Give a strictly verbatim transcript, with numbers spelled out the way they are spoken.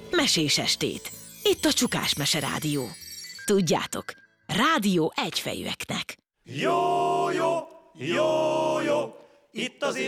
mesés estét. Itt a Csukás Mese Rádió. Tudjátok, rádió egyfejűeknek. Jó, jó, jó, jó, itt az